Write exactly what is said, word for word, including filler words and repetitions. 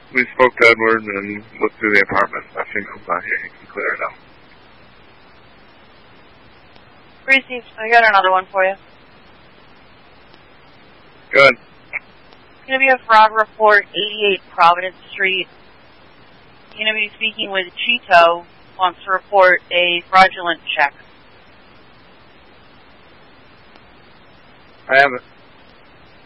we spoke to Edward and looked through the apartment. I think he's not here. He can clear it out. Reese, I got another one for you. Good. It's going to be a fraud report, eighty-eight Providence Street. You're going to be speaking with Cheeto, wants to report a fraudulent check. I have it.